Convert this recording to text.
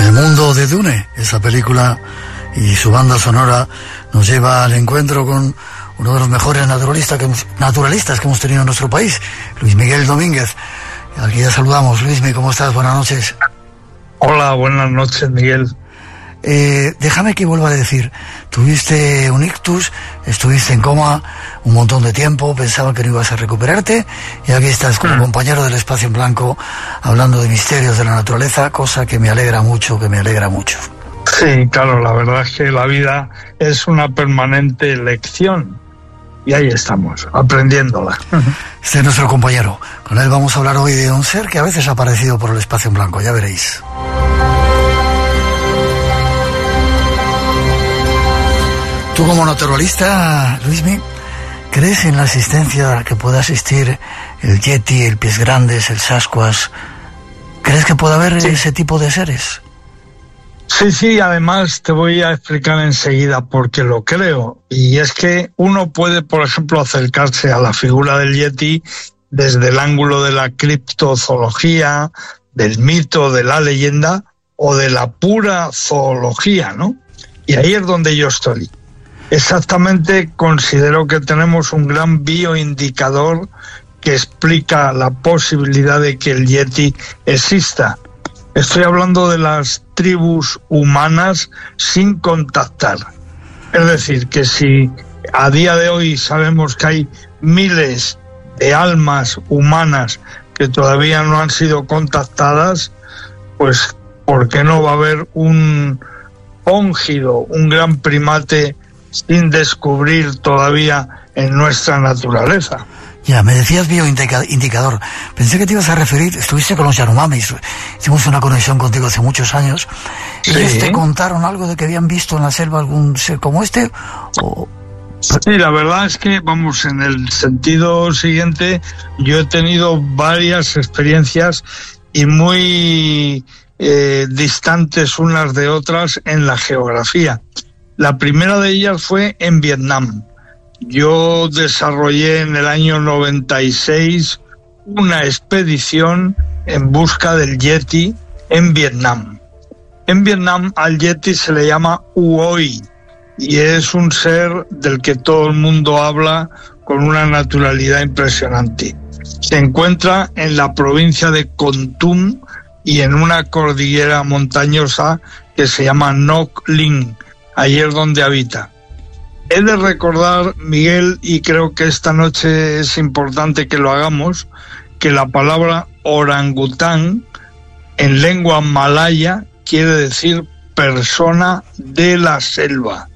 El mundo de Dune, esa película y su banda sonora nos lleva al encuentro con uno de los mejores naturalistas que hemos tenido en nuestro país, Luis Miguel Domínguez. Aquí ya saludamos. Luismi, ¿cómo estás? Buenas noches. Hola, buenas noches, Miguel. Déjame que vuelva a decir, tuviste un ictus, estuviste en coma un montón de tiempo, pensaba que no ibas a recuperarte, y aquí estás como compañero del Espacio en Blanco hablando de misterios de la naturaleza, cosa que me alegra mucho, Sí, claro, la verdad es que la vida es una permanente lección y ahí estamos, aprendiéndola. Este es nuestro compañero, con él vamos a hablar hoy de un ser que a veces ha aparecido por el Espacio en Blanco, ya veréis. Tú como naturalista, Luismi, ¿crees en la existencia que pueda existir el Yeti, el Pies Grandes, el Sasquatch? ¿Crees que puede haber ese tipo de seres? Sí, además te voy a explicar enseguida por qué lo creo. Y es que uno puede, por ejemplo, acercarse a la figura del Yeti desde el ángulo de la criptozoología, del mito, de la leyenda o de la pura zoología, ¿no? Y ahí es donde yo estoy. Exactamente, considero que tenemos un gran bioindicador que explica la posibilidad de que el Yeti exista. Estoy hablando de las tribus humanas sin contactar. Es decir, que si a día de hoy sabemos que hay miles de almas humanas que todavía no han sido contactadas, pues ¿por qué no va a haber un hóngido, un gran primate sin descubrir todavía en nuestra naturaleza? Ya, me decías bioindicador. Pensé que te ibas a referir, estuviste con los Yanomamis, hicimos una conexión contigo hace muchos años. Sí. ¿Ellos te contaron algo de que habían visto en la selva algún ser como este? ¿O? Sí, la verdad es que, vamos, en el sentido siguiente, yo he tenido varias experiencias y muy distantes unas de otras en la geografía. La primera de ellas fue en Vietnam. Yo desarrollé en el año 96 una expedición en busca del Yeti en Vietnam. En Vietnam al Yeti se le llama Uoi y es un ser del que todo el mundo habla con una naturalidad impresionante. Se encuentra en la provincia de Kon Tum y en una cordillera montañosa que se llama Ngoc Linh. Ahí es donde habita. He de recordar, Miguel, y creo que esta noche es importante que lo hagamos, que la palabra orangután en lengua malaya quiere decir persona de la selva.